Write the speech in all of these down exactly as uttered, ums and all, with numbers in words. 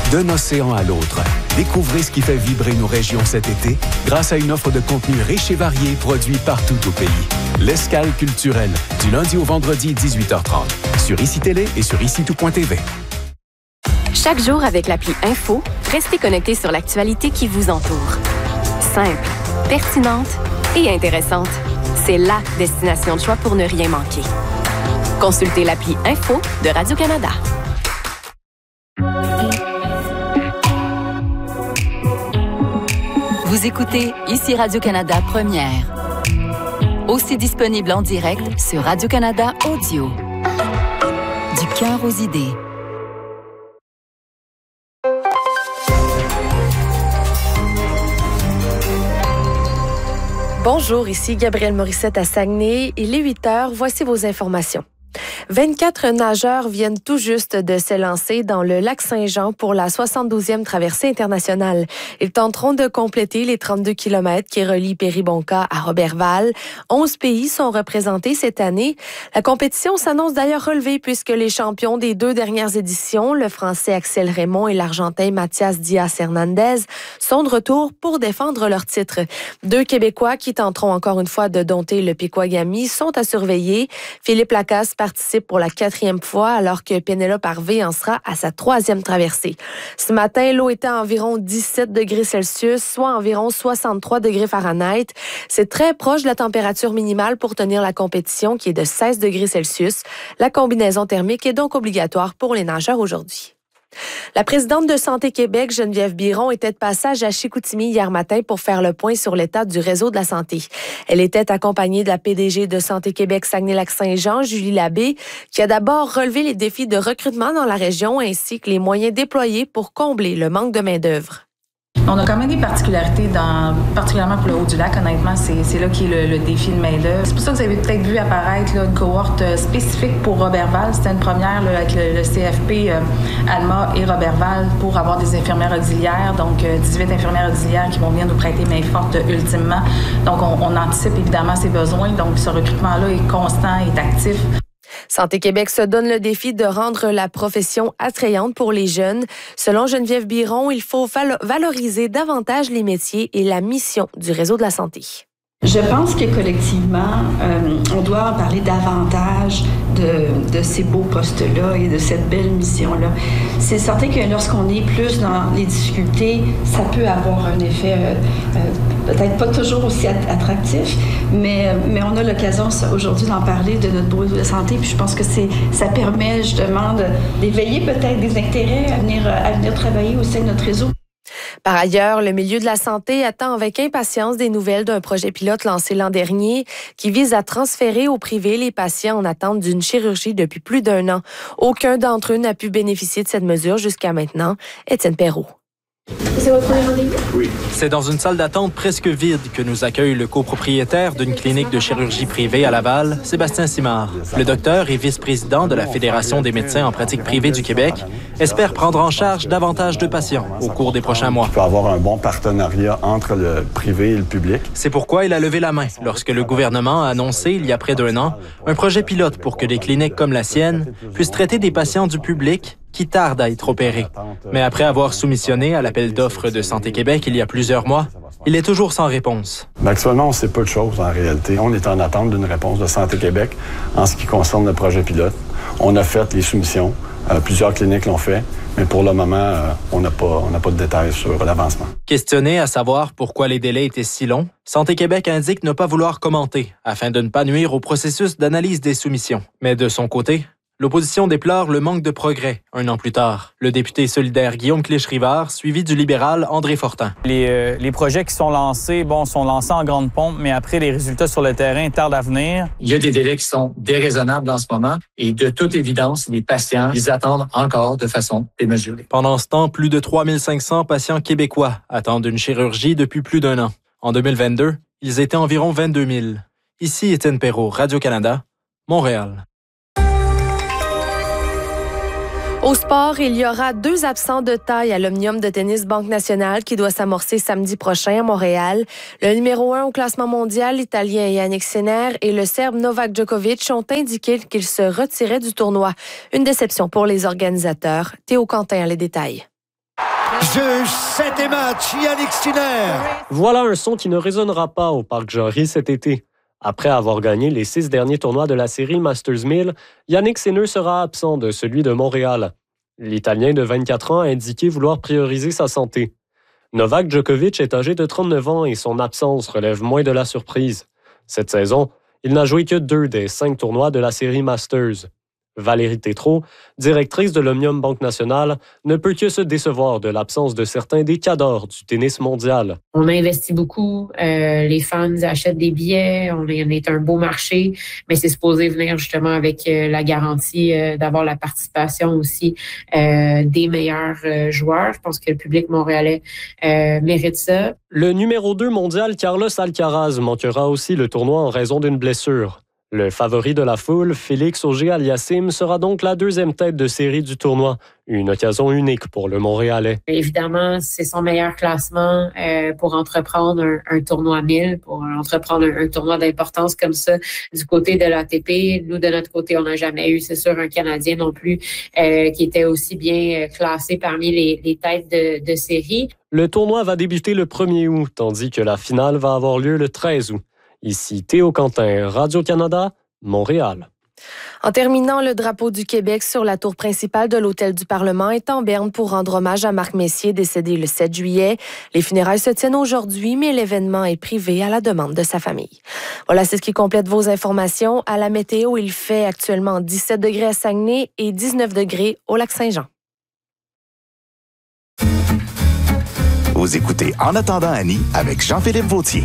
D'un océan à l'autre, découvrez ce qui fait vibrer nos régions cet été grâce à une offre de contenu riche et varié produit partout au pays. L'Escale culturelle, du lundi au vendredi, dix-huit heures trente, sur Ici Télé et sur ici tout point t v. Chaque jour avec l'appli Info, restez connectés sur l'actualité qui vous entoure. Simple, pertinente et intéressante. C'est la destination de choix pour ne rien manquer. Consultez l'appli Info de Radio-Canada. Vous écoutez Ici Radio-Canada Première. Aussi disponible en direct sur Radio-Canada Audio. Du cœur aux idées. Bonjour, ici Gabrielle Morissette à Saguenay. Il est huit heures, voici vos informations. vingt-quatre nageurs viennent tout juste de s'élancer dans le lac Saint-Jean pour la soixante-douzième traversée internationale. Ils tenteront de compléter les trente-deux kilomètres qui relient Péribonka à Roberval. onze pays sont représentés cette année. La compétition s'annonce d'ailleurs relevée puisque les champions des deux dernières éditions, le Français Axel Raymond et l'Argentin Mathias Diaz-Hernandez, sont de retour pour défendre leur titre. Deux Québécois qui tenteront encore une fois de dompter le Piquagami sont à surveiller. Philippe Lacasse participe pour la quatrième fois, alors que Pénélope Harvey en sera à sa troisième traversée. Ce matin, l'eau était à environ dix-sept degrés Celsius, soit environ soixante-trois degrés Fahrenheit. C'est très proche de la température minimale pour tenir la compétition, qui est de seize degrés Celsius. La combinaison thermique est donc obligatoire pour les nageurs aujourd'hui. La présidente de Santé Québec, Geneviève Biron, était de passage à Chicoutimi hier matin pour faire le point sur l'état du réseau de la santé. Elle était accompagnée de la P D G de Santé Québec Saguenay-Lac-Saint-Jean, Julie Labbé, qui a d'abord relevé les défis de recrutement dans la région ainsi que les moyens déployés pour combler le manque de main-d'œuvre. On a quand même des particularités, dans, particulièrement pour le Haut-du-Lac, honnêtement, c'est, c'est là qui est le, le défi de main-d'œuvre. C'est pour ça que vous avez peut-être vu apparaître là, une cohorte spécifique pour Roberval. C'était une première là, avec le, le C F P, euh, Alma et Roberval pour avoir des infirmières auxiliaires, donc euh, dix-huit infirmières auxiliaires qui vont venir nous prêter main forte euh, ultimement. Donc, on, on anticipe évidemment ces besoins. Donc, ce recrutement-là est constant, est actif. Santé Québec se donne le défi de rendre la profession attrayante pour les jeunes. Selon Geneviève Biron, il faut valoriser davantage les métiers et la mission du réseau de la santé. Je pense que collectivement, euh, on doit en parler davantage de, de ces beaux postes-là et de cette belle mission-là. C'est certain que lorsqu'on est plus dans les difficultés, ça peut avoir un effet euh, euh, peut-être pas toujours aussi attractif, mais, mais on a l'occasion aujourd'hui d'en parler de notre beau réseau de santé, puis je pense que c'est, ça permet justement de, d'éveiller peut-être des intérêts à venir, à venir travailler au sein de notre réseau. Par ailleurs, le milieu de la santé attend avec impatience des nouvelles d'un projet pilote lancé l'an dernier qui vise à transférer au privé les patients en attente d'une chirurgie depuis plus d'un an. Aucun d'entre eux n'a pu bénéficier de cette mesure jusqu'à maintenant. Étienne Perrault. C'est votre premier rendez-vous? Oui. C'est dans une salle d'attente presque vide que nous accueille le copropriétaire d'une clinique de chirurgie privée à Laval, Sébastien Simard. Le docteur et vice-président de la Fédération des médecins en pratique privée du Québec espère prendre en charge davantage de patients au cours des prochains mois. Il peut y avoir un bon partenariat entre le privé et le public. C'est pourquoi il a levé la main lorsque le gouvernement a annoncé, il y a près d'un an, un projet pilote pour que des cliniques comme la sienne puissent traiter des patients du public qui tardent à être opérés. Mais après avoir soumissionné à l'appel d'offres de Santé Québec il y a plusieurs mois, il est toujours sans réponse. Mais actuellement, on sait peu de choses en réalité. On est en attente d'une réponse de Santé Québec en ce qui concerne le projet pilote. On a fait les soumissions, euh, plusieurs cliniques l'ont fait, mais pour le moment, euh, on n'a pas, on n'a pas de détails sur l'avancement. Questionné à savoir pourquoi les délais étaient si longs, Santé Québec indique ne pas vouloir commenter afin de ne pas nuire au processus d'analyse des soumissions. Mais de son côté, l'opposition déplore le manque de progrès un an plus tard. Le député solidaire Guillaume Clich-Rivard, suivi du libéral André Fortin. Les, euh, les projets qui sont lancés, bon, sont lancés en grande pompe, mais après, les résultats sur le terrain tardent à venir. Il y a des délais qui sont déraisonnables en ce moment et de toute évidence, les patients, ils attendent encore de façon démesurée. Pendant ce temps, plus de trois mille cinq cents patients québécois attendent une chirurgie depuis plus d'un an. En deux mille vingt-deux, ils étaient environ vingt-deux mille. Ici Étienne Perrault, Radio-Canada, Montréal. Au sport, il y aura deux absents de taille à l'Omnium de tennis Banque Nationale qui doit s'amorcer samedi prochain à Montréal. Le numéro un au classement mondial, l'Italien Yannick Sinner, et le Serbe Novak Djokovic ont indiqué qu'ils se retiraient du tournoi. Une déception pour les organisateurs. Théo Quentin a les détails. Juge sept et match, Yannick Sinner. Voilà un son qui ne résonnera pas au Parc Jarry cet été. Après avoir gagné les six derniers tournois de la série Masters mille, Yannick Sinner sera absent de celui de Montréal. L'Italien de vingt-quatre ans a indiqué vouloir prioriser sa santé. Novak Djokovic est âgé de trente-neuf ans et son absence relève moins de la surprise. Cette saison, il n'a joué que deux des cinq tournois de la série Masters. Valérie Tétrault, directrice de l'Omnium Banque Nationale, ne peut que se décevoir de l'absence de certains des cadors du tennis mondial. On a investi beaucoup, euh, les fans achètent des billets, on est, on est un beau marché, mais c'est supposé venir justement avec euh, la garantie euh, d'avoir la participation aussi euh, des meilleurs euh, joueurs. Je pense que le public montréalais euh, mérite ça. Le numéro deux mondial Carlos Alcaraz manquera aussi le tournoi en raison d'une blessure. Le favori de la foule, Félix Auger-Aliassime, sera donc la deuxième tête de série du tournoi. Une occasion unique pour le Montréalais. Évidemment, c'est son meilleur classement euh, pour entreprendre un, un tournoi mille, pour entreprendre un, un tournoi d'importance comme ça. Du côté de l'A T P, nous, de notre côté, on n'a jamais eu, c'est sûr, un Canadien non plus euh, qui était aussi bien classé parmi les, les têtes de, de série. Le tournoi va débuter le premier août, tandis que la finale va avoir lieu le treize août. Ici Théo Quentin, Radio-Canada, Montréal. En terminant, le drapeau du Québec sur la tour principale de l'Hôtel du Parlement est en berne pour rendre hommage à Marc Messier, décédé le sept juillet. Les funérailles se tiennent aujourd'hui, mais l'événement est privé à la demande de sa famille. Voilà, c'est ce qui complète vos informations. À la météo, il fait actuellement dix-sept degrés à Saguenay et dix-neuf degrés au Lac-Saint-Jean. Vous écoutez En attendant Annie avec Jean-Philippe Vautier.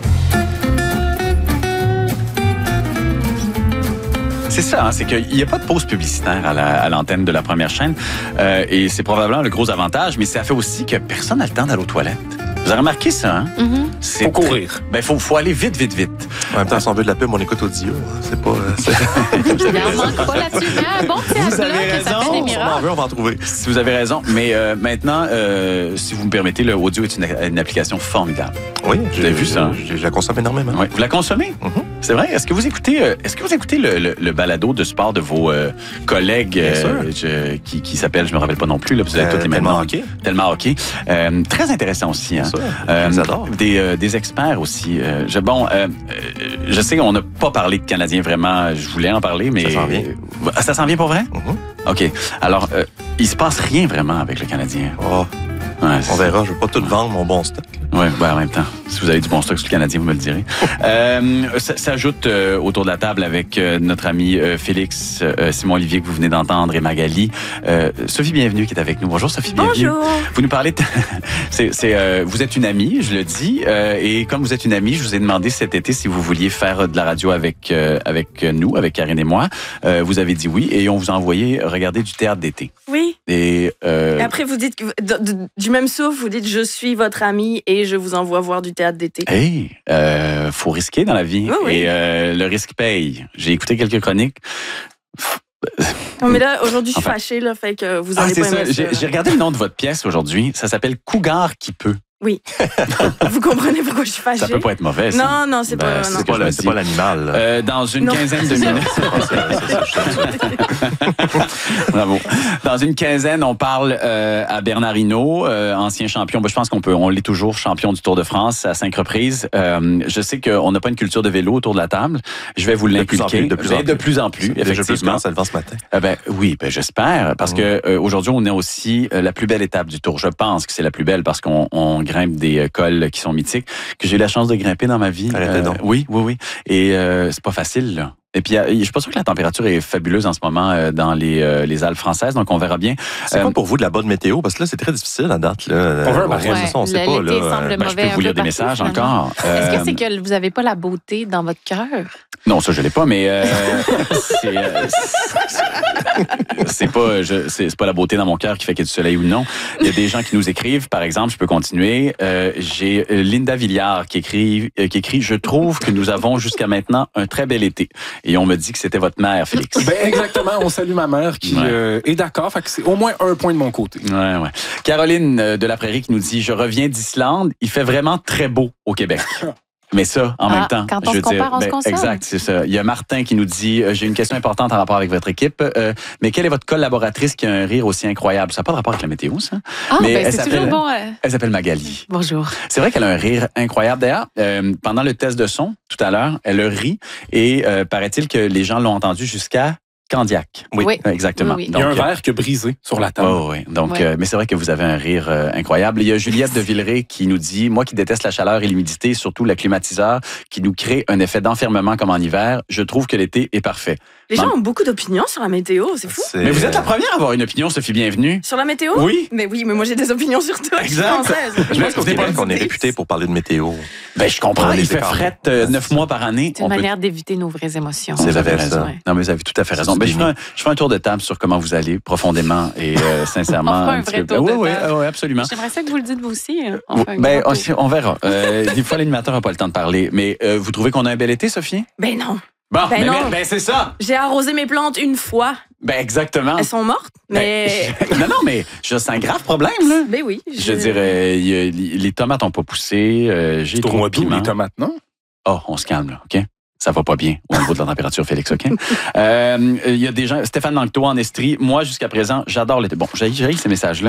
C'est ça, hein, c'est qu'il n'y a pas de pause publicitaire à, la, à l'antenne de la première chaîne. Euh, et c'est probablement le gros avantage, mais ça fait aussi que personne n'a le temps d'aller aux toilettes. Vous avez remarqué ça, hein? Mm-hmm. C'est faut courir. Ben, faut, faut aller vite, vite, vite. En même temps, si on veut de la pub, on écoute audio. Hein. C'est pas... Euh, c'est... Il n'en manque pas là-dessus. Ah, bon petit vous avez que raison. ça fait des miracles. On, veut, on va en trouver. Si vous avez raison. Mais euh, maintenant, euh, si vous me permettez, le audio est une, une application formidable. Oui, vous avez vu ça? Je, je la consomme énormément. Oui. Vous la consommez? Mm-hmm. C'est vrai? Est-ce que vous écoutez, euh, est-ce que vous écoutez le, le, le balado de sport de vos euh, collègues euh, je, qui, qui s'appelle, je me rappelle pas non plus, là, vous avez euh, toutes les mêmes Tellement hockey. Tellement hockey. Euh, très intéressant aussi. Hein? Euh, des, euh, des experts aussi. Euh, je, bon, euh, je sais qu'on n'a pas parlé de Canadiens vraiment. Je voulais en parler, mais... Ça s'en vient. Euh, ça s'en vient pour vrai? Mm-hmm. OK. Alors, euh, il se passe rien vraiment avec le Canadien. Oh. Ouais, on verra. Je veux pas tout vendre, mon bon stock. Oui, ben en même temps, si vous avez du bon stock sur le Canadien, vous me le direz. euh, ça s'ajoute euh, autour de la table avec euh, notre ami euh, Félix, euh, Simon-Olivier que vous venez d'entendre et Magali. Euh, Sophie Bienvenue qui est avec nous. Bonjour Sophie Bienvenue. Bonjour. Vous nous parlez... De... c'est, c'est, euh, vous êtes une amie, je le dis, euh, et comme vous êtes une amie, je vous ai demandé cet été si vous vouliez faire de la radio avec euh, avec nous, avec Karine et moi. Euh, vous avez dit oui et on vous a envoyé regarder du théâtre d'été. Oui. Et, euh... et après, vous dites, du même souffle, vous dites « Je suis votre amie et je vous envoie voir du théâtre d'été ». Hey, euh, faut risquer dans la vie. Oui, oui. Et euh, le risque paye. J'ai écouté quelques chroniques. Non, mais là, aujourd'hui, je suis enfin... fâchée, là, fait que vous ah, allez c'est pas ça. aimer ça. J'ai, j'ai regardé le nom de votre pièce aujourd'hui. Ça s'appelle « Cougar qui peut ». Oui. Vous comprenez pourquoi je suis fâchée? Ça peut pas être mauvais, ça. Non, non, c'est ben, pas... C'est, non. pas, le, c'est pas l'animal. Euh, dans une non. quinzaine de minutes... Bravo. Dans une quinzaine, on parle euh, à Bernard Hinault, euh, ancien champion. Ben, je pense qu'on peut, on l'est toujours, champion du Tour de France à cinq reprises. Euh, je sais qu'on n'a pas une culture de vélo autour de la table. Je vais vous l'inculquer. De plus en plus. De plus en plus, effectivement. Ça le vent ce matin. Euh, ben, oui, ben, j'espère. Parce mmh. que euh, aujourd'hui, on est aussi euh, la plus belle étape du Tour. Je pense que c'est la plus belle parce qu'on on grimpe des euh, cols qui sont mythiques, que j'ai eu la chance de grimper dans ma vie. Arrêtez donc. Euh, oui, oui, oui. Et euh, c'est pas facile, là. Et puis, je suis pas sûr que la température est fabuleuse en ce moment euh, dans les, euh, les Alpes françaises, donc on verra bien. C'est euh, quoi pour vous de la bonne météo? Parce que là, c'est très difficile à date. Là. On veut un ouais, ouais, ça, on sait pas. Là, semble ben, je peux vous lire des messages encore. Est-ce que c'est que vous n'avez pas la beauté dans votre cœur? Non, ça, je l'ai pas, mais euh, c'est, euh, c'est, c'est, pas, je, c'est, c'est pas la beauté dans mon cœur qui fait qu'il y a du soleil ou non. Il y a des gens qui nous écrivent, par exemple, je peux continuer. Euh, j'ai Linda Villard qui écrit, euh, qui écrit « Je trouve que nous avons jusqu'à maintenant un très bel été. » Et on me dit que c'était votre mère, Félix. Ben exactement, on salue ma mère qui ouais. euh, est d'accord. Fait que c'est au moins un point de mon côté. Ouais, ouais. Caroline de la Prairie qui nous dit « Je reviens d'Islande. Il fait vraiment très beau au Québec. » Mais ça, en Ah, même temps. quand on je se veux dire, compare, on se console. Exact, c'est ça. Il y a Martin qui nous dit euh, j'ai une question importante en rapport avec votre équipe. Euh, mais quelle est votre collaboratrice qui a un rire aussi incroyable? Ça n'a pas de rapport avec la météo, ça. Ah, mais ben, elle c'est s'appelle- toujours bon. euh, Elle s'appelle Magali. Bonjour. C'est vrai qu'elle a un rire incroyable. D'ailleurs, euh, pendant le test de son, tout à l'heure, elle a ri et euh, paraît-il que les gens l'ont entendu jusqu'à Candiac. Oui. Oui. Exactement. Oui, oui. Il y a un Donc, verre qui a brisé sur la table. Oh, oui. Donc, Ouais. euh, mais c'est vrai que vous avez un rire euh, incroyable. Il y a Juliette de Villeray qui nous dit, moi qui déteste la chaleur et l'humidité, surtout le climatiseur, qui nous crée un effet d'enfermement comme en hiver, je trouve que l'été est parfait. Les gens ont beaucoup d'opinions sur la météo, c'est fou. Mais vous êtes la première à avoir une opinion, Sophie, bienvenue. Sur la météo? Oui. Mais oui, mais moi j'ai des opinions sur tout. Je suis Exact. française. Je pense qu'au Vous n'êtes Québec, pas on est réputé pour parler de météo. Ben, je comprends. On Il les fait écarte. fret euh, neuf mois par année. C'est une On peut- manière d'éviter nos vraies émotions. C'est Vous avez vrai, raison. ça. Non, mais vous avez tout à fait raison. C'est Ben, du je, ferai un, je ferai un tour de table sur comment vous allez profondément et euh, sincèrement. On fera un petit vrai peu- tour de oui, table. oui, oui, absolument. J'aimerais ça que vous le dites vous aussi. hein. On fait un Ben, grand on, tour. on verra. Euh, des fois, l'animateur n'a pas le temps de parler. Mais euh, vous trouvez qu'on a un bel été, Sophie? Ben non. Bon, Ben mais- non. mais- ben, c'est ça. J'ai arrosé mes plantes une fois. Ben, exactement. Elles sont mortes, mais. Ben, non, non, mais je- c'est un grave problème, là. Ben oui. Je dirais, il y a- les tomates n'ont pas poussé. euh, J'ai C'est au trop mois de d'août, piment. les tomates, non? Oh, on se calme, là, OK? Ça va pas bien au niveau de la température, Félix, OK? Euh, Il y a des gens... Stéphane Langto en Estrie. Moi, jusqu'à présent, j'adore l'été. Bon, j'ai j'ai ces messages-là.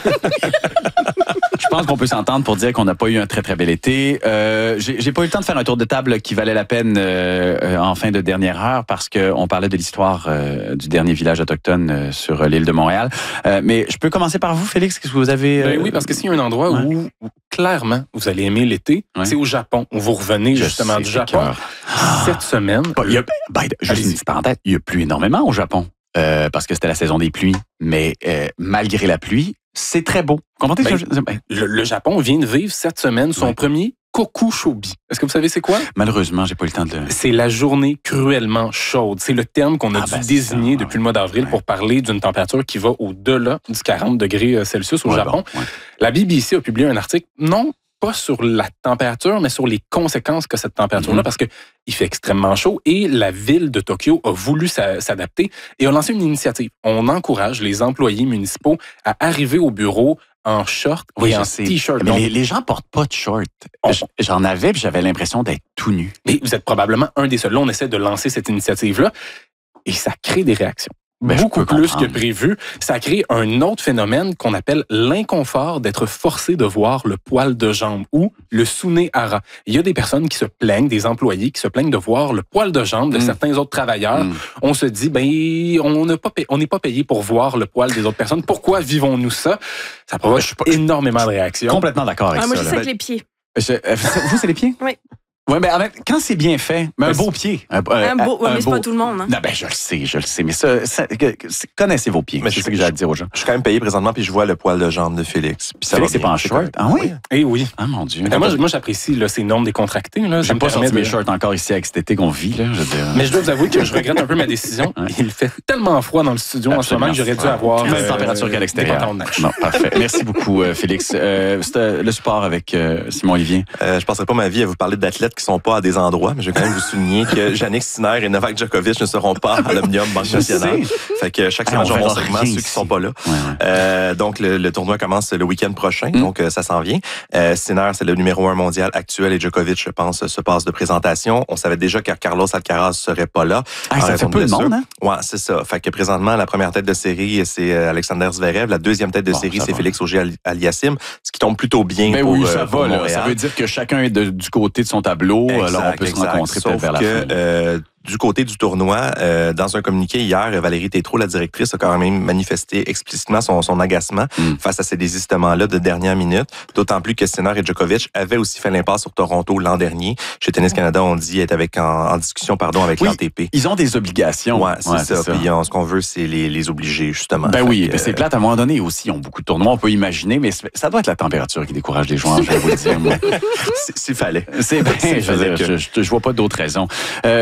Je pense qu'on peut s'entendre pour dire qu'on n'a pas eu un très, très bel été. Euh, j'ai j'ai pas eu le temps de faire un tour de table qui valait la peine euh, euh, en fin de dernière heure parce qu'on parlait de l'histoire euh, du dernier village autochtone euh, sur l'île de Montréal. Euh, mais je peux commencer par vous, Félix? Qu'est-ce que vous avez... euh, Ben oui, parce que s'il y a un endroit ouais. où, où, clairement, vous allez aimer l'été, Ouais. c'est au Japon. Où vous revenez Je justement sais, du c'est Japon. cœur. Cette semaine, Bon, il y a, ben, juste Allez-y. une petite parenthèse, il y a plu énormément au Japon euh, parce que c'était la saison des pluies. Mais euh, malgré la pluie, c'est très beau. Comprenez Ben, ce que je- ben, le, le Japon vient de vivre cette semaine son Ouais. premier Kokushobi. Est-ce que vous savez c'est quoi? Malheureusement, j'ai pas eu le temps de le... C'est la journée cruellement chaude. C'est le terme qu'on a Ah, dû ben, c'est désigner ça, depuis ouais. le mois d'avril Ouais. pour parler d'une température qui va au-delà du quarante degrés Celsius au Ouais, Japon. bon, ouais. La B B C a publié un article, non pas sur la température, mais sur les conséquences que cette température-là, Mhm. parce que il fait extrêmement chaud et la ville de Tokyo a voulu s'a- s'adapter et a lancé une initiative. On encourage les employés municipaux à arriver au bureau en short Oui, et je en sais. t-shirt. Mais Donc, les, les gens portent pas de short. On- J- J'en avais, puis j'avais l'impression d'être tout nu. mais vous êtes probablement un des seuls. Là, on essaie de lancer cette initiative-là et ça crée des réactions. Ben, je Beaucoup peux plus comprendre. que prévu. Ça crée un autre phénomène qu'on appelle l'inconfort d'être forcé de voir le poil de jambe ou le sunehara. Il y a des personnes qui se plaignent, des employés qui se plaignent de voir le poil de jambe de Mm. certains autres travailleurs. Mm. On se dit, ben, on n'a pas payé- on n'est pas payé pour voir le poil des autres personnes. Pourquoi vivons-nous ça? Ça provoque Je suis pas- je- énormément de réactions. Complètement d'accord avec Ah, moi, ça. je là. sais avec les pieds. Je- euh, vous, c'est les pieds? Oui. Oui, mais en même- quand c'est bien fait, mais un Mais beau pied. Un, Un beau, ouais, mais c'est beau- pas tout le monde. Hein. Non, ben, je le sais, je le sais. Mais ça, ça- que- que- connaissez vos pieds. Mais C'est je- ça que j'ai à dire aux gens. Je suis quand même payé présentement, puis je vois le poil de jambe de Félix. Puis ça Félix, va c'est bien. pas en C'est short. correct. Ah oui? Eh oui. Ah, mon Dieu. Mais moi, je- moi, j'apprécie là, ces normes décontractées. Là. Ça J'ai me pas permet sorti mes de- shorts encore ici avec cet été qu'on vit, là. Je veux dire. Mais je dois vous avouer que je regrette un peu ma décision. Ouais. Il fait tellement froid dans le studio en ce moment que j'aurais dû avoir Même euh, température qu'à des l'extérieur. pantalons de neige. Non, parfait. Merci beaucoup, euh, Félix. Euh, C'était le sport avec euh, Simon Olivier. Euh, je passerai pas ma vie à vous parler d'athlètes qui sont pas à des endroits, mais je vais quand même vous souligner que Jannik Sinner et Novak Djokovic ne seront pas à l'Omnium Banque Je Nationale. sais. Fait que chaque Ah, semaine, on j'ai mon verra segment, rien ceux qui ici. sont pas là. Ouais, ouais. Euh, donc, le, le tournoi commence le week-end prochain, Mm. donc euh, ça s'en vient. Euh, Sinner, c'est le numéro un mondial actuel et Djokovic, je pense, se passe de présentation. On savait déjà que Carlos Alcaraz serait pas là. Ah, en ça raison fait peu de blessure. monde, hein? Ouais, c'est ça. Fait que présentement, la première tête de série, c'est euh, Alexander Zverev. La deuxième tête de Bon, série, ça c'est va. Félix Auger-Aliassime, ce qui tombe plutôt bien Ben pour, oui, euh, ça pour va, là. Montréal. Ça veut dire que chacun est de- du côté de son tableau. Exact, alors, on peut se exact. rencontrer Sauf peut-être vers la que, fin. là. euh, du côté du tournoi, euh, dans un communiqué hier, Valérie Tétrault, la directrice, a quand même manifesté explicitement son, son agacement Mm. face à ces désistements-là de dernière minute. D'autant plus que Sinner et Djokovic avaient aussi fait l'impasse sur Toronto l'an dernier. Chez Tennis Canada, on dit être avec en, en discussion pardon avec Oui, l'A T P. Ils ont des obligations. Ouais, c'est ça. Puis euh, ce qu'on veut, c'est les, les obliger, justement. Ben Fait oui, que, mais c'est plate à un moment donné aussi. Ils ont beaucoup de tournois, on peut imaginer, mais c'est- ça doit être la température qui décourage les joueurs, je vais vous le dire. moi. c'est- S'il fallait. C'est bien, S'il je, veux fallait dire, que- je, je, je vois pas d'autres raisons. Euh, culture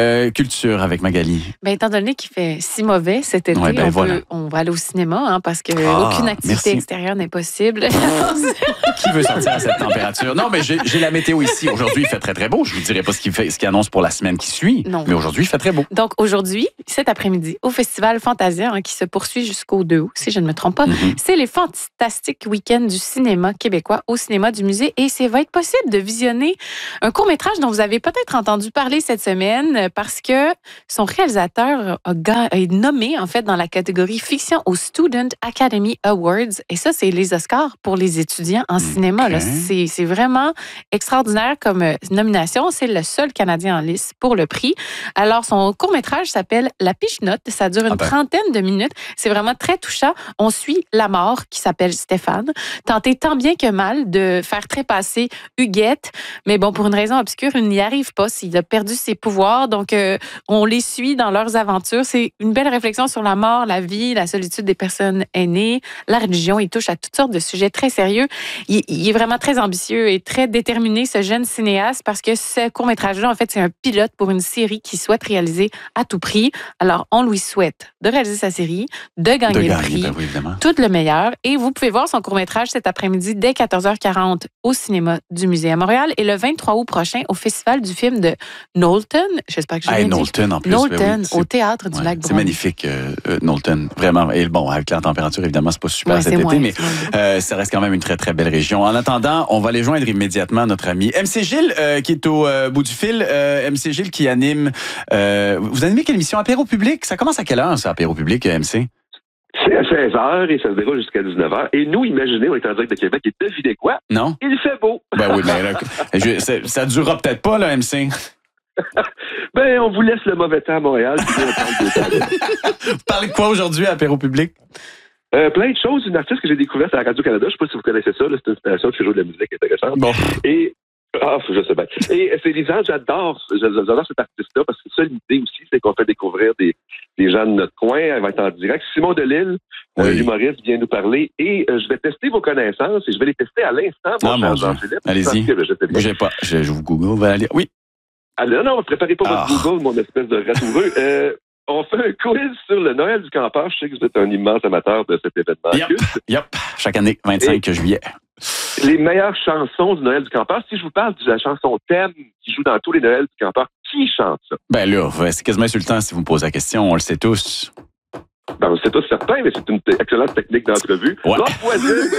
culture avec Magali? Ben, étant donné qu'il fait si mauvais cet été, Ouais, ben on, voilà. peut, on va aller au cinéma hein, parce qu'aucune Ah, activité merci. extérieure n'est possible. Qui veut sortir à cette température? Non, mais j'ai j'ai la météo ici. Aujourd'hui, il fait très, très beau. Je vous dirai pas ce qu'il fait, ce qu'il annonce pour la semaine qui suit. Non. Mais aujourd'hui, il fait très beau. Donc, aujourd'hui, cet après-midi, au Festival Fantasia, hein, qui se poursuit jusqu'au deux août, si je ne me trompe pas, Mm-hmm. c'est les fantastiques week-ends du cinéma québécois au cinéma du musée. Et ça va être possible de visionner un court-métrage dont vous avez peut-être entendu parler cette semaine parce que son réalisateur a, ga- a été nommé, en fait, dans la catégorie fiction au Student Academy Awards. Et ça, c'est les Oscars pour les étudiants en cinéma. Là. C'est, c'est vraiment extraordinaire comme euh, nomination. C'est le seul Canadien en lice pour le prix. Alors, son court-métrage s'appelle La Pichenote. Ça dure une Ah ben. trentaine de minutes. C'est vraiment très touchant. On suit la mort qui s'appelle Stéphane, tenter tant bien que mal de faire trépasser Huguette. Mais bon, pour une raison obscure, il n'y arrive pas. Il a perdu ses pouvoirs. Donc, euh, on les suit dans leurs aventures. C'est une belle réflexion sur la mort, la vie, la solitude des personnes aînées, la religion. Il touche à toutes sortes de sujets très sérieux. Il, il est vraiment très ambitieux et très déterminé, ce jeune cinéaste, parce que ce court-métrage-là, en fait, c'est un pilote pour une série qu'il souhaite réaliser à tout prix. Alors, on lui souhaite de réaliser sa série, de gagner De le gagner, prix, ben oui, évidemment. tout le meilleur. Et vous pouvez voir son court-métrage cet après-midi dès quatorze heures quarante au cinéma du Musée à Montréal et le vingt-trois août prochain au Festival du film de Knowlton. J'espère que je Hey, l'ai bien Knowlton, dit. en plus. ben oui, Knowlton, c'est- au Théâtre du Ouais, Lac c'est Bromley. magnifique, euh, euh, Knowlton. Vraiment. Et bon, avec la température, évidemment, c'est pas super Ouais, cet c'est été, moins, mais c'est moins euh, ça reste quand même une très, très belle région. En attendant, on va aller joindre immédiatement notre ami M C Gilles, euh, qui est au euh, bout du fil. Euh, M C Gilles qui anime... Euh, vous animez quelle émission? Apéro public? Ça commence à quelle heure, ça, Apéro public, M C? C'est à seize heures et ça se déroule jusqu'à dix-neuf heures. Et nous, imaginez, on est en direct de Québec et devinez quoi? Non? Il fait beau. Ben oui, mais là, je- ça, ça durera peut-être pas, là, M C. Ben, on vous laisse le mauvais temps à Montréal. Puis nous, on parle de temps. Vous parlez de quoi aujourd'hui à Apéro public? Euh, plein de choses. Une artiste que j'ai découverte à Radio-Canada. Je sais pas si vous connaissez ça. là, C'est une station qui fait jouer de la musique intéressante. Bon. Et ah, je sais bien. Et c'est Lisanne, j'adore, j'adore cette artiste-là parce que ça, l'idée aussi, c'est qu'on fait découvrir des, des gens de notre coin. Elle va être en direct. Simon Delille, Oui. euh, l'humoriste, vient nous parler et euh, je vais tester vos connaissances et je vais les tester à l'instant. Ah, mon cher Dieu. Jean-Philippe, Allez-y. parce que, je sais bien. Bougez pas. Je, je vous Google. On va aller. Oui. Ah, non, non, préparez pas Ah. votre Google, mon espèce de ratoureux. euh, on fait un quiz sur le Noël du campeur. Je sais que vous êtes un immense amateur de cet événement. Yep. Yep. Chaque année, vingt-cinq juillet. Les meilleures chansons du Noël du campeur. Si je vous parle de la chanson thème qui joue dans tous les Noëls du campeur, qui chante ça? Ben là, ouais, c'est quasiment insultant si vous me posez la question. On le sait tous. Ben, c'est pas certain, mais c'est une t- excellente technique d'entrevue. Ouais. Laure Voisine,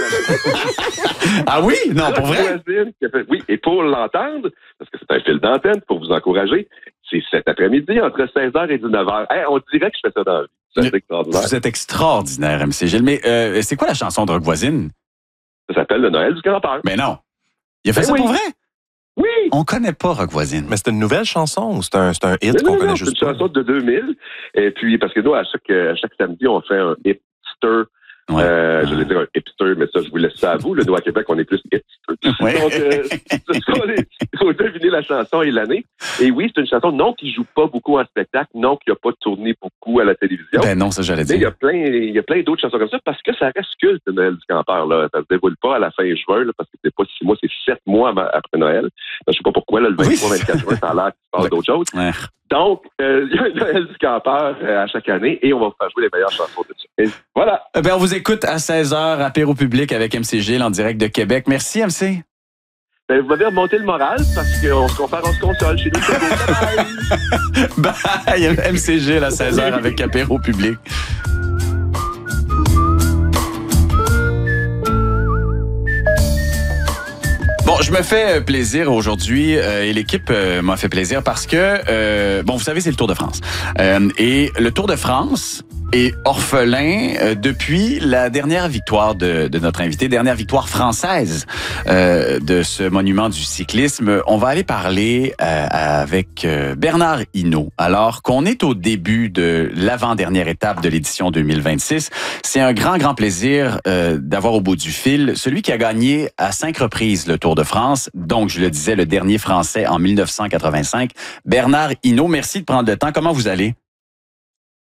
Ah oui? Non, pour vrai? Laure Voisine qui a fait- oui, et pour l'entendre, parce que c'est un fil d'antenne pour vous encourager, c'est cet après-midi entre seize heures et dix-neuf heures. Hey, on dirait que je fais ça dans la vie. C'est extraordinaire. Vous êtes extraordinaire, M C Gilles. Mais euh, c'est quoi la chanson de Rock Voisine? Ça s'appelle le Noël du campeur. Ben non. Il a fait Ben ça oui. pour vrai? Oui! On connaît pas Rock Voisine. Mais c'est une nouvelle chanson ou c'est un, c'est un hit Non, qu'on non, connaît non, juste c'est une pas? chanson de deux mille. Et puis, parce que nous, à chaque, à chaque samedi, on fait un hipster. Ouais. Euh, je vais dire un hipster, mais ça, je vous laisse ça à vous. Le nous, à Québec, on est plus hipster. Ouais. Donc, euh, c'est ça, les- il faut deviner la chanson et l'année. Et oui, c'est une chanson, non, qui joue pas beaucoup en spectacle, non, qui n'a pas tourné beaucoup à la télévision. Ben non, ça j'allais Mais il y dire. a plein, il y a plein d'autres chansons comme ça parce que ça reste culte, le Noël du campeur, là. Ça se déroule pas à la fin juin, là, parce que c'est pas six mois, c'est sept mois avant- après Noël. Je sais pas pourquoi, là, le vingt-trois vingt-quatre juin, ça a l'air qu'il se passe d'autres choses. Ouais. Donc, euh, il y a un Noël du campeur euh, à chaque année et on va vous faire jouer les meilleures chansons de ça. Et voilà. Euh, Ben, on vous écoute à seize heures, Apéro public avec M C Gilles en direct de Québec. Merci, M C. Ben, vous m'avez remonté le moral parce qu'on se compare, on se console chez nous. Bye! M C Gilles à seize heures avec Apéro public. Bon, je me fais plaisir aujourd'hui euh, et l'équipe euh, m'a fait plaisir parce que, euh, bon, vous savez, c'est le Tour de France. Euh, et le Tour de France est orphelin euh, depuis la dernière victoire de, de notre invité, dernière victoire française euh, de ce monument du cyclisme. On va aller parler euh, avec euh, Bernard Hinault. Alors qu'on est au début de l'avant-dernière étape de l'édition deux mille vingt-six, c'est un grand, grand plaisir euh, d'avoir au bout du fil celui qui a gagné à cinq reprises le Tour de France, donc je le disais, le dernier Français en mille neuf cent quatre-vingt-cinq, Bernard Hinault. Merci de prendre le temps. Comment vous allez?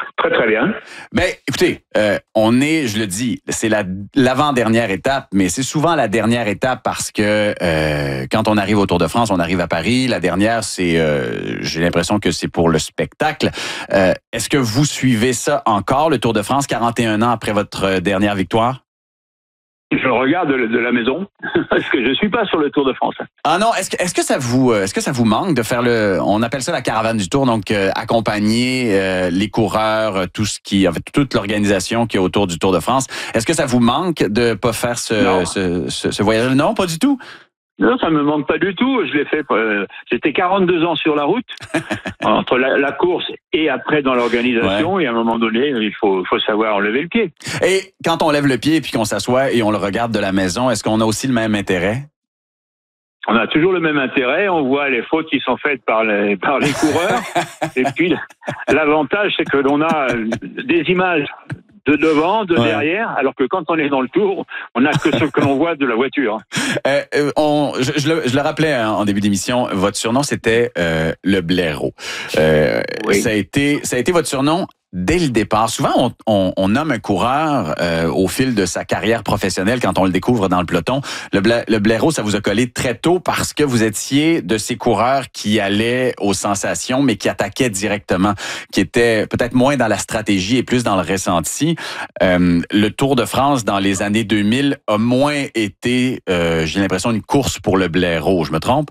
Très, très bien. Ben, écoutez, euh, on est, je le dis, c'est la, l'avant-dernière étape, mais c'est souvent la dernière étape parce que euh, quand on arrive au Tour de France, on arrive à Paris. La dernière, c'est, euh, j'ai l'impression que c'est pour le spectacle. Euh, est-ce que vous suivez ça encore, le Tour de France, quarante et un ans après votre dernière victoire? Je regarde de, de la maison parce que je suis pas sur le Tour de France. Ah non, est-ce que est-ce que ça vous est-ce que ça vous manque de faire le on appelle ça la caravane du Tour, donc euh, accompagner euh, les coureurs, tout ce qui en fait toute l'organisation qui est autour du Tour de France. Est-ce que ça vous manque de pas faire ce ce, ce, ce voyage? Non, pas du tout. Non, ça me manque pas du tout. Je l'ai fait. Euh, j'étais quarante-deux ans sur la route entre la, la course et après dans l'organisation. Ouais. Et à un moment donné, il faut, faut savoir lever le pied. Et quand on lève le pied et puis qu'on s'assoit et on le regarde de la maison, est-ce qu'on a aussi le même intérêt? On a toujours le même intérêt. On voit les fautes qui sont faites par les, par les coureurs. Et puis, l'avantage, c'est que l'on a des images de devant, de ouais. derrière, alors que quand on est dans le Tour, on n'a que ce que l'on voit de la voiture. Euh, euh, on, je, je, le, je le rappelais hein, en début d'émission, votre surnom c'était euh, le blaireau. Euh, oui. Ça a été, ça a été votre surnom dès le départ. Souvent, on, on, on nomme un coureur euh, au fil de sa carrière professionnelle quand on le découvre dans le peloton. Le, bla, le blaireau, ça vous a collé très tôt parce que vous étiez de ces coureurs qui allaient aux sensations, mais qui attaquaient directement, qui étaient peut-être moins dans la stratégie et plus dans le ressenti. Euh, le Tour de France, dans les années deux mille, a moins été, euh, j'ai l'impression, une course pour le blaireau. Je me trompe?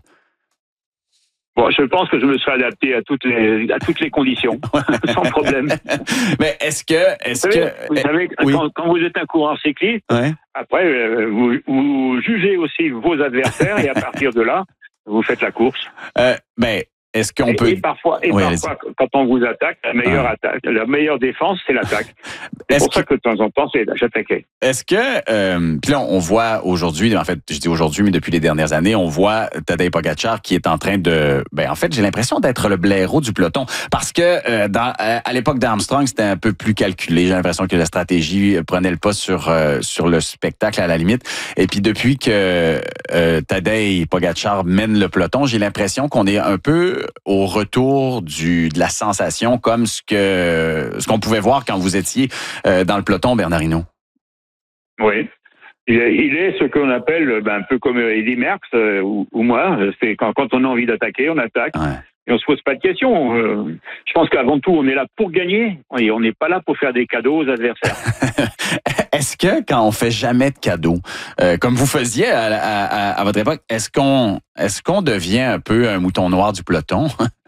Bon, je pense que je me serais adapté à toutes les à toutes les conditions, sans problème. Mais est-ce que est-ce vous savez, que vous savez oui. quand, quand vous êtes un coureur cycliste, ouais. après euh, vous, vous jugez aussi vos adversaires et à partir de là, vous faites la course. Euh, ben est-ce qu'on et, peut et parfois et oui, parfois allez-y. Quand on vous attaque, la meilleure ah. attaque, la meilleure défense, c'est l'attaque. C'est est-ce pour que... ça que de temps en temps, c'est j'attaquais. Est-ce que euh, puis là on voit aujourd'hui, en fait, je dis aujourd'hui, mais depuis les dernières années, on voit Tadej Pogačar qui est en train de, ben en fait, j'ai l'impression d'être le blaireau du peloton parce que euh, dans, à l'époque d'Armstrong, c'était un peu plus calculé. J'ai l'impression que la stratégie prenait le pas sur euh, sur le spectacle à la limite. Et puis depuis que euh, Tadej Pogačar mène le peloton, j'ai l'impression qu'on est un peu au retour du de la sensation comme ce que ce qu'on pouvait voir quand vous étiez euh, dans le peloton, Bernard Hinault. Oui. Il est, il est ce qu'on appelle ben, un peu comme Eddy Merckx euh, ou, ou moi. C'est quand, quand on a envie d'attaquer, on attaque. Ouais. Et on se pose pas de questions. Euh, je pense qu'avant tout, on est là pour gagner et on n'est pas là pour faire des cadeaux aux adversaires. Est-ce que quand on fait jamais de cadeaux, euh, comme vous faisiez à, à, à votre époque, est-ce qu'on est-ce qu'on devient un peu un mouton noir du peloton?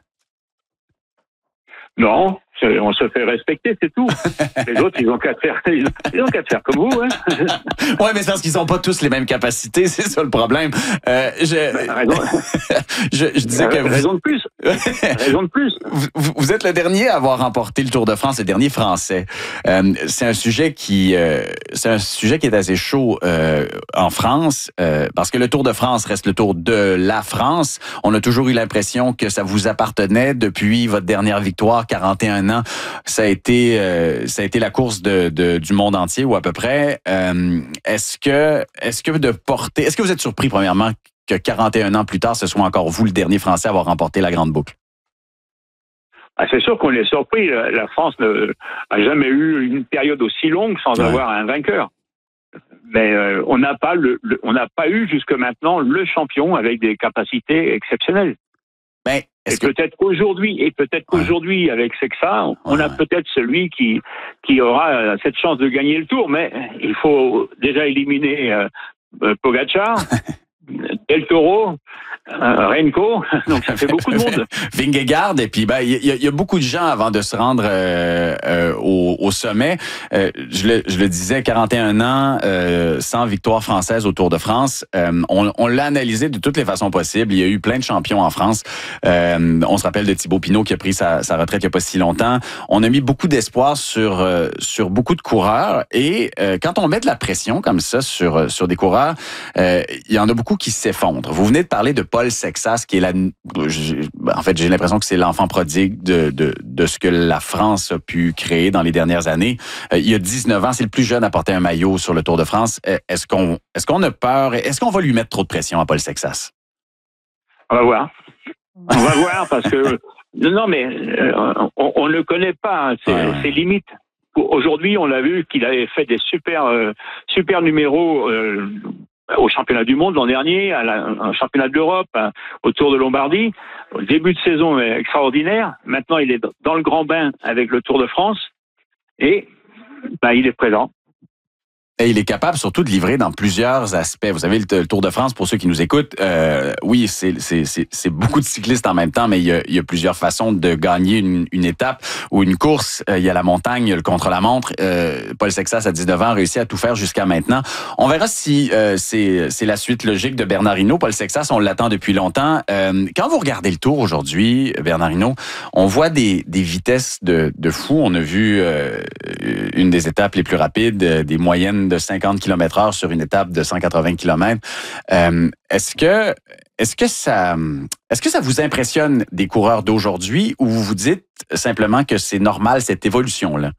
Non, on se fait respecter, c'est tout. Les autres, ils ont qu'à faire, ils ont qu'à faire comme vous, hein. Ouais, mais c'est parce qu'ils n'ont pas tous les mêmes capacités, c'est ça le problème. Euh, je, bah, raison. je, je disais que raison vous... de plus. Raison de plus. Vous, vous êtes le dernier à avoir remporté le Tour de France, le dernier Français. Euh, c'est un sujet qui, euh, c'est un sujet qui est assez chaud euh, en France, euh, parce que le Tour de France reste le Tour de la France. On a toujours eu l'impression que ça vous appartenait depuis votre dernière victoire, quarante et un ans. Ça a été, euh, ça a été la course de, de, du monde entier ou à peu près. Euh, est-ce que, est-ce que de porter, est-ce que vous êtes surpris premièrement que quarante et un ans plus tard, ce soit encore vous le dernier Français à avoir remporté la grande boucle? Ah, c'est sûr qu'on est surpris. La France n'a jamais eu une période aussi longue sans ouais. avoir un vainqueur. Mais euh, on n'a pas le, le on n'a pas eu jusque maintenant le champion avec des capacités exceptionnelles. Ben, et que... peut-être qu'aujourd'hui, et peut-être qu'aujourd'hui, ouais. avec Sexa, on ouais. a peut-être celui qui qui aura cette chance de gagner le Tour, mais il faut déjà éliminer euh, Pogačar, Del Toro, euh, Renko, donc ça fait beaucoup de monde. Vingegaard, et puis ben il y, y, y a beaucoup de gens avant de se rendre euh, euh, au, au sommet. Euh, je, le, je le disais, quarante et un ans, euh, sans victoire française au Tour de France. Euh, on, on l'a analysé de toutes les façons possibles. Il y a eu plein de champions en France. Euh, on se rappelle de Thibaut Pinot qui a pris sa, sa retraite il n'y a pas si longtemps. On a mis beaucoup d'espoir sur euh, sur beaucoup de coureurs, et euh, quand on met de la pression comme ça sur sur des coureurs, euh, il y en a beaucoup qui s'effondrent. Vous venez de parler de Paul Sexas, qui est la... En fait, j'ai l'impression que c'est l'enfant prodigue de, de, de ce que la France a pu créer dans les dernières années. Euh, il y a dix-neuf ans, c'est le plus jeune à porter un maillot sur le Tour de France. Est-ce qu'on, est-ce qu'on a peur? Est-ce qu'on va lui mettre trop de pression à Paul Sexas? On va voir. On va voir, parce que Non, non, mais euh, on, on ne connaît pas ses, ouais, ouais. ses limites. Aujourd'hui, on l'a vu qu'il avait fait des super, euh, super numéros euh, au championnat du monde l'an dernier, à la, un championnat d'Europe, à, au Tour de Lombardie. Au début de saison extraordinaire. Maintenant, il est dans le grand bain avec le Tour de France et ben, il est présent. Et il est capable surtout de livrer dans plusieurs aspects. Vous savez, le, le Tour de France, pour ceux qui nous écoutent, euh, oui, c'est, c'est, c'est, c'est beaucoup de cyclistes en même temps, mais il y a, il y a plusieurs façons de gagner une, une étape ou une course. Euh, il y a la montagne, il y a le contre-la-montre. Euh, Paul Sexas, à dix-neuf ans, a réussi à tout faire jusqu'à maintenant. On verra si euh, c'est, c'est la suite logique de Bernard Hinault. Paul Sexas, on l'attend depuis longtemps. Euh, quand vous regardez le Tour aujourd'hui, Bernard Hinault, on voit des, des vitesses de, de fou. On a vu euh, une des étapes les plus rapides, des moyennes de cinquante kilomètres heure sur une étape de cent quatre-vingts kilomètres. Euh, est-ce que, est-ce que ça, est-ce que ça vous impressionne des coureurs d'aujourd'hui ou vous vous dites simplement que c'est normal cette évolution-là?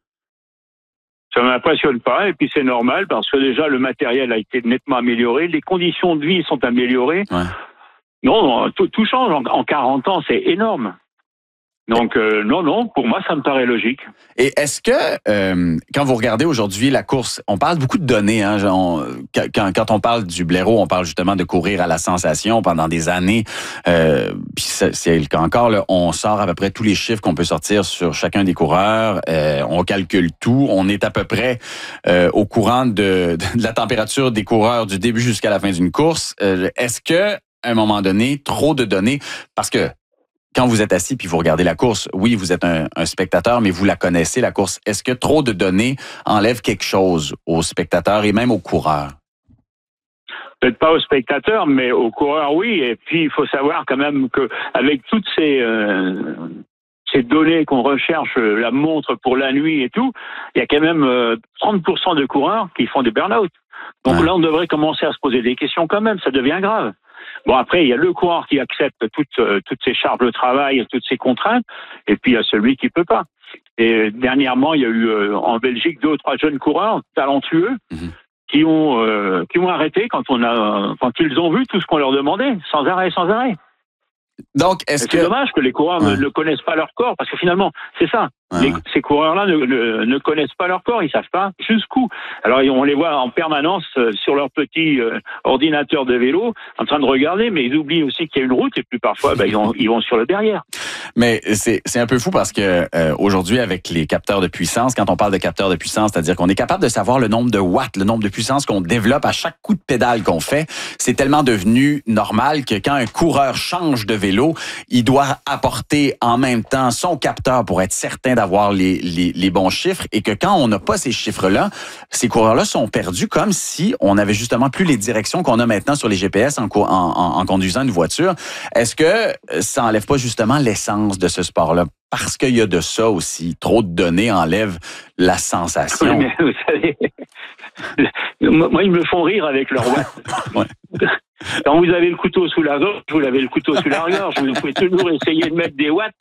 Ça ne m'impressionne pas et puis c'est normal parce que déjà le matériel a été nettement amélioré, les conditions de vie sont améliorées. Ouais. Non, tout, tout change en, en quarante ans, c'est énorme. Donc, euh, non, non, pour moi, ça me paraît logique. Et est-ce que, euh, quand vous regardez aujourd'hui la course, on parle beaucoup de données, hein, on, quand, quand on parle du blaireau, on parle justement de courir à la sensation pendant des années, euh, puis c'est, c'est le cas encore, là, on sort à peu près tous les chiffres qu'on peut sortir sur chacun des coureurs, euh, on calcule tout, on est à peu près euh, au courant de, de la température des coureurs du début jusqu'à la fin d'une course. Euh, est-ce que, à un moment donné, trop de données, parce que quand vous êtes assis puis vous regardez la course, oui, vous êtes un, un spectateur, mais vous la connaissez, la course. Est-ce que trop de données enlèvent quelque chose aux spectateurs et même aux coureurs? Peut-être pas aux spectateurs, mais aux coureurs, oui. Et puis, il faut savoir quand même qu'avec toutes ces, euh, ces données qu'on recherche, la montre pour la nuit et tout, il y a quand même euh, trente pour cent de coureurs qui font des burn-out. Donc ouais. Là, on devrait commencer à se poser des questions quand même. Ça devient grave. Bon, après, il y a le coureur qui accepte toutes, euh, toutes ces charges de travail, toutes ces contraintes, et puis il y a celui qui peut pas. Et dernièrement, il y a eu euh, en Belgique deux ou trois jeunes coureurs talentueux mm-hmm. qui ont euh, qui ont arrêté quand on a quand ils ont vu tout ce qu'on leur demandait, sans arrêt, sans arrêt. Donc, est-ce que c'est dommage que les coureurs ouais. ne, ne connaissent pas leur corps, parce que finalement, c'est ça. Ouais. Les, ces coureurs-là ne, ne, ne connaissent pas leur corps, ils savent pas jusqu'où. Alors, on les voit en permanence euh, sur leur petit euh, ordinateur de vélo, en train de regarder, mais ils oublient aussi qu'il y a une route, et puis parfois, ben, ils, vont, ils vont sur le derrière. Mais c'est, c'est un peu fou parce que euh, aujourd'hui, avec les capteurs de puissance, quand on parle de capteurs de puissance, c'est-à-dire qu'on est capable de savoir le nombre de watts, le nombre de puissance qu'on développe à chaque coup de pédale qu'on fait, c'est tellement devenu normal que quand un coureur change de vélo, il doit apporter en même temps son capteur pour être certain d'avoir les, les, les bons chiffres, et que quand on n'a pas ces chiffres-là, ces coureurs-là sont perdus comme si on avait justement plus les directions qu'on a maintenant sur les G P S en, en, en, en conduisant une voiture. Est-ce que ça enlève pas justement l'essence de ce sport-là? Parce qu'il y a de ça aussi. Trop de données enlèvent la sensation. Oui, mais vous savez, moi, ils me font rire avec leur watts. Ouais. Quand vous avez le couteau sous la gorge, vous avez le couteau sous la gorge, vous pouvez toujours essayer de mettre des watts,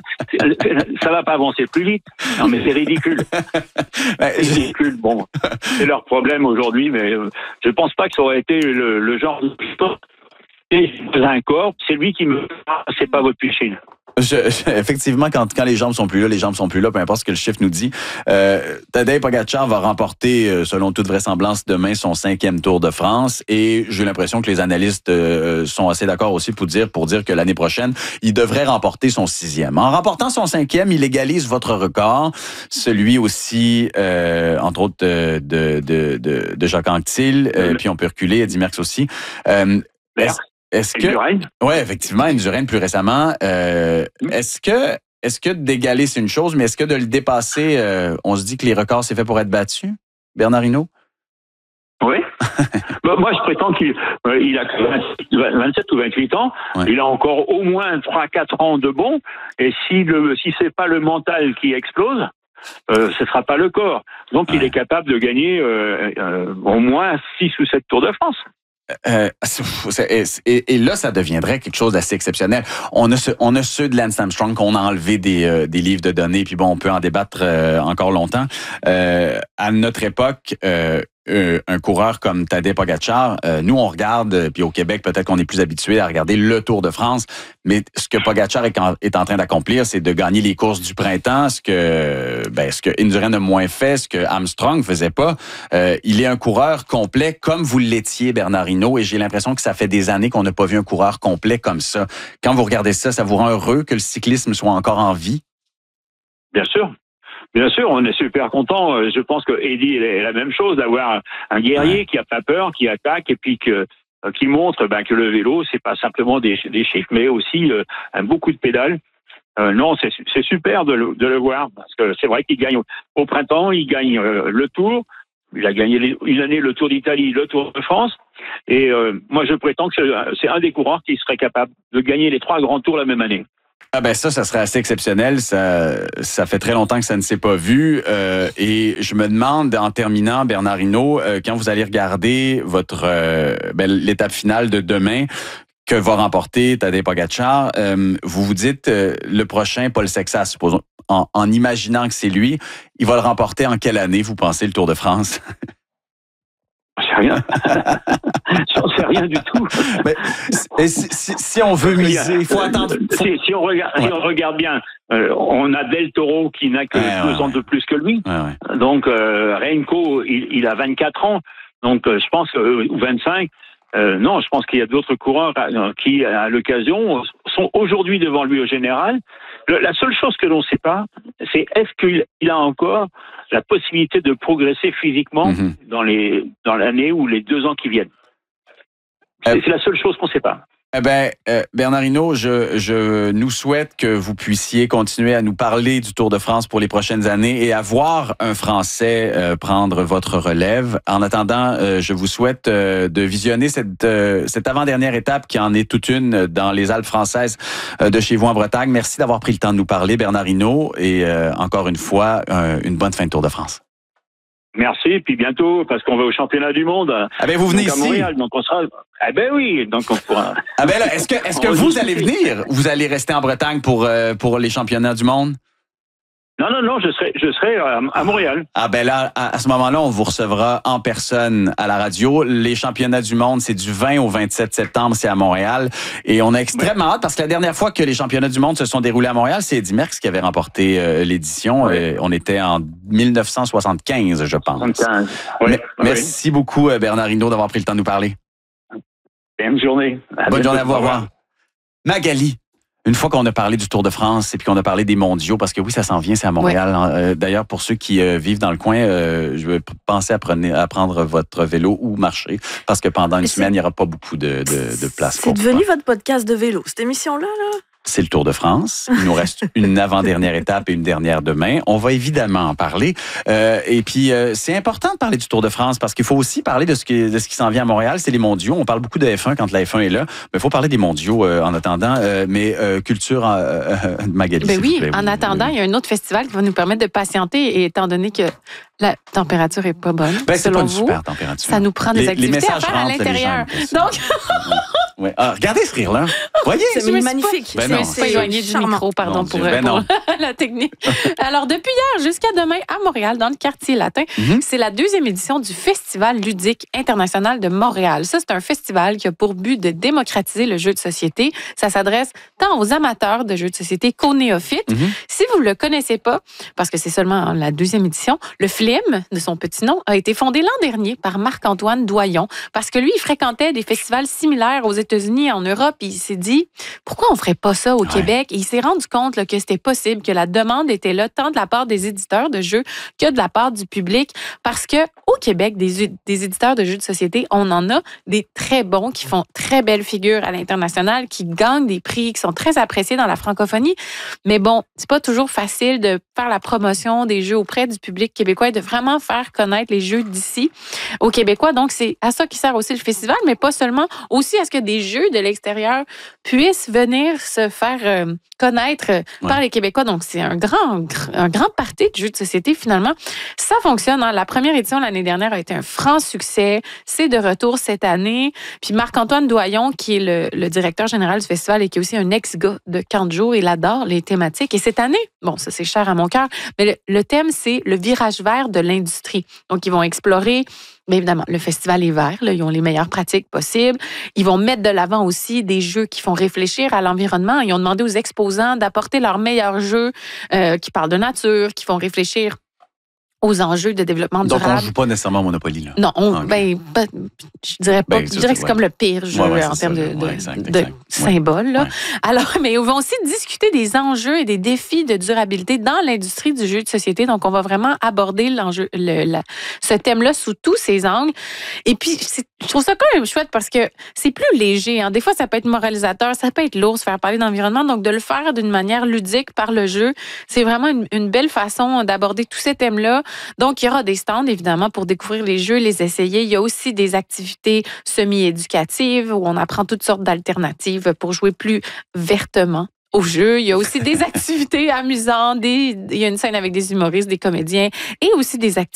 ça va pas avancer plus vite. Non, mais c'est ridicule. C'est ridicule. Bon, c'est leur problème aujourd'hui, mais je pense pas que ça aurait été le, le genre de sport. Et un corps, c'est lui qui me... C'est pas votre piscine. Je, je, effectivement, quand, quand les jambes sont plus là, les jambes sont plus là, peu importe ce que le chiffre nous dit. Euh, Tadej Pogačar va remporter, selon toute vraisemblance, demain son cinquième Tour de France, et j'ai l'impression que les analystes euh, sont assez d'accord aussi pour dire, pour dire que l'année prochaine, il devrait remporter son sixième. En remportant son cinquième, il égalise votre record, celui aussi, euh, entre autres, de, de, de, de, de Jacques Anquetil, euh, puis on peut reculer, Eddy Merckx aussi. Euh, Est-ce que ouais, effectivement, Indurain plus récemment. Euh, est-ce que est-ce que d'égaler c'est une chose, mais est-ce que de le dépasser, euh, on se dit que les records c'est fait pour être battus, Bernard Hinault? Oui. Bah, moi, je prétends qu'il euh, il a vingt-sept ou vingt-huit ans. Ouais. Il a encore au moins trois à quatre ans de bon. Et si le si c'est pas le mental qui explose, euh, ce sera pas le corps. Donc, ouais. il est capable de gagner euh, euh, au moins six ou sept Tours de France. Euh, et, et là, ça deviendrait quelque chose d'assez exceptionnel. On a, ce, on a ceux de Lance Armstrong qu'on a enlevé des, euh, des livres de données, puis bon, on peut en débattre euh, encore longtemps. Euh, à notre époque, euh, euh, un coureur comme Tadej Pogačar, euh, nous, on regarde, euh, puis au Québec, peut-être qu'on est plus habitué à regarder le Tour de France, mais ce que Pogačar est en, est en train d'accomplir, c'est de gagner les courses du printemps, ce que, ben, ce que Indurain a moins fait, ce que Armstrong faisait pas. Euh, il est un coureur complet comme vous l'étiez, Bernard Hinault, et j'ai l'impression que ça fait des années qu'on n'a pas vu un coureur complet comme ça. Quand vous regardez ça, ça vous rend heureux que le cyclisme soit encore en vie? Bien sûr. Bien sûr, on est super content. Je pense que Eddie est la même chose, d'avoir un guerrier ouais. qui a pas peur, qui attaque et puis que qui montre ben, que le vélo, c'est pas simplement des, des chiffres, mais aussi euh, un beaucoup de pédales. Euh, non, c'est, c'est super de le, de le voir parce que c'est vrai qu'il gagne au printemps, il gagne euh, le Tour. Il a gagné les, une année le Tour d'Italie, le Tour de France. Et euh, moi, je prétends que c'est, c'est un des coureurs qui serait capable de gagner les trois grands tours la même année. Ah ben ça, ça serait assez exceptionnel. Ça, ça fait très longtemps que ça ne s'est pas vu. Euh, et je me demande, en terminant, Bernard Hinault, euh, quand vous allez regarder votre euh, ben, l'étape finale de demain, que va remporter Tadej Pogačar, euh, vous vous dites, euh, le prochain, Paul Sexas, supposons, en, en imaginant que c'est lui, il va le remporter en quelle année, vous pensez, le Tour de France? J'en sais rien. J'en sais rien du tout. Mais, si, si, si on veut miser, il faut attendre. Faut... Si, si, on regarde, ouais. si on regarde bien, euh, on a Del Toro qui n'a que ouais, deux ouais, ans ouais. de plus que lui. Ouais, ouais. Donc, euh, Renko, il, il a vingt-quatre ans. Donc, euh, je pense que, euh, ou vingt-cinq. Euh, non, je pense qu'il y a d'autres coureurs qui, à l'occasion, sont aujourd'hui devant lui au général. Le, la seule chose que l'on ne sait pas, c'est est-ce qu'il il a encore la possibilité de progresser physiquement mm-hmm. dans les dans l'année ou les deux ans qui viennent. C'est, euh, c'est la seule chose qu'on ne sait pas. Eh ben, euh, Bernard Hinault, je, je nous souhaite que vous puissiez continuer à nous parler du Tour de France pour les prochaines années et à voir un Français euh, prendre votre relève. En attendant, euh, je vous souhaite euh, de visionner cette, euh, cette avant-dernière étape qui en est toute une dans les Alpes françaises euh, de chez vous en Bretagne. Merci d'avoir pris le temps de nous parler, Bernard Hinault, et euh, encore une fois, euh, une bonne fin de Tour de France. Merci, puis bientôt, parce qu'on va au championnat du monde. Ah ben vous venez donc, ici. À Montréal, donc on sera. Ah ben oui, donc on pourra. Ah ben là, est-ce que est-ce que vous allez venir? Vous allez rester en Bretagne pour euh, pour les championnats du monde? Non, non, non, je serai, je serai à Montréal. Ah ben là, à, à ce moment-là, on vous recevra en personne à la radio. Les championnats du monde, c'est du vingt au vingt-sept septembre, c'est à Montréal. Et on a extrêmement ouais. hâte, parce que la dernière fois que les championnats du monde se sont déroulés à Montréal, c'est Eddy Merckx qui avait remporté euh, l'édition. Ouais. Euh, on était en dix-neuf cent soixante-quinze, je pense. soixante-quinze. Ouais. Mais, ouais. Merci beaucoup, Bernard Hinault, d'avoir pris le temps de nous parler. Bonne journée. À Bonne journée à vous. Au revoir. Magali. Une fois qu'on a parlé du Tour de France et puis qu'on a parlé des mondiaux, parce que oui, ça s'en vient, c'est à Montréal. Ouais. Euh, d'ailleurs, pour ceux qui euh, vivent dans le coin, euh, je vais penser à, prenez, à prendre votre vélo ou marcher, parce que pendant une et semaine, il n'y aura pas beaucoup de, de, de place. C'est devenu votre podcast de vélo, cette émission-là, là? C'est le Tour de France. Il nous reste une avant-dernière étape et une dernière demain. On va évidemment en parler. Euh, et puis, euh, c'est important de parler du Tour de France parce qu'il faut aussi parler de ce qui, de ce qui s'en vient à Montréal. C'est les mondiaux. On parle beaucoup de F un quand la F un est là. Mais il faut parler des mondiaux euh, en attendant. Euh, mais euh, culture, euh, euh, Magali, ben oui, plaît, en oui, attendant, oui. il y a un autre festival qui va nous permettre de patienter. Et étant donné que la température est pas bonne, ben, c'est selon pas une vous, super température. Ça nous prend des les, activités les à faire à l'intérieur. Donc... Ouais. Ah, regardez ce rire-là. Voyez, c'est magnifique. Ben je me suis pas éloigné du micro, pardon, pour, ben pour la technique. Alors, depuis hier jusqu'à demain à Montréal, dans le quartier latin, mm-hmm. c'est la deuxième édition du Festival ludique international de Montréal. Ça, c'est un festival qui a pour but de démocratiser le jeu de société. Ça s'adresse tant aux amateurs de jeux de société qu'aux néophytes. Mm-hmm. Si vous ne le connaissez pas, parce que c'est seulement la deuxième édition, le F L I M, de son petit nom, a été fondé l'an dernier par Marc-Antoine Doyon, parce que lui, il fréquentait des festivals similaires aux États-Unis, en Europe, et il s'est dit, pourquoi on ne ferait pas ça au ouais. Québec? Et il s'est rendu compte là, que c'était possible, que la demande était là, tant de la part des éditeurs de jeux que de la part du public, parce que au Québec, des, des éditeurs de jeux de société, on en a des très bons, qui font très belles figures à l'international, qui gagnent des prix, qui sont très appréciés dans la francophonie. Mais bon, c'est pas toujours facile de faire la promotion des jeux auprès du public québécois et de vraiment faire connaître les jeux d'ici aux Québécois. Donc, c'est à ça qui sert aussi le festival, mais pas seulement, aussi à ce que des jeux de l'extérieur puissent venir se faire euh, connaître ouais. par les Québécois. Donc, c'est un grand, un grand party de jeux de société, finalement. Ça fonctionne. Hein? La première édition l'année dernière a été un franc succès. C'est de retour cette année. Puis Marc-Antoine Doyon, qui est le, le directeur général du festival et qui est aussi un ex-gars de quarante jours, il adore les thématiques. Et cette année, bon, ça c'est cher à mon cœur, mais le, le thème, c'est le virage vert de l'industrie. Donc, ils vont explorer Bien évidemment, le festival est vert, là, ils ont les meilleures pratiques possibles. Ils vont mettre de l'avant aussi des jeux qui font réfléchir à l'environnement. Ils ont demandé aux exposants d'apporter leurs meilleurs jeux euh, qui parlent de nature, qui font réfléchir aux enjeux de développement durable. Donc, on ne joue pas nécessairement au Monopoly, là? Non, on, okay. ben, ben, je dirais pas. Ben, je dirais que c'est ouais. comme le pire jeu ouais, ouais, en termes de, de, ouais, exact, de exact. symbole. Là. Ouais. Alors, mais on va aussi discuter des enjeux et des défis de durabilité dans l'industrie du jeu de société. Donc, on va vraiment aborder l'enjeu, le, la, ce thème-là sous tous ses angles. Et puis, c'est, je trouve ça quand même chouette parce que c'est plus léger. Hein. Des fois, ça peut être moralisateur, ça peut être lourd, se faire parler d'environnement. Donc, de le faire d'une manière ludique par le jeu, c'est vraiment une, une belle façon d'aborder tous ces thèmes-là. Donc, il y aura des stands, évidemment, pour découvrir les jeux, les essayer. Il y a aussi des activités semi-éducatives où on apprend toutes sortes d'alternatives pour jouer plus vertement au jeu. Il y a aussi des activités amusantes. Des, il y a une scène avec des humoristes, des comédiens et aussi des activités